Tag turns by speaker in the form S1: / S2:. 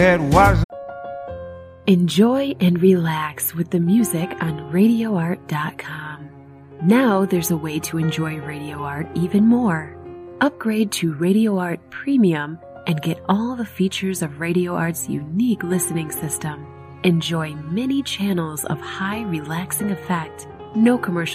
S1: It was.
S2: Enjoy and relax with the music on RadioArt.com. Now there's a way to enjoy Radio Art even more. Upgrade to Radio Art Premium and get all the features of Radio Art's unique listening system. Enjoy many channels of high relaxing effect, no commercial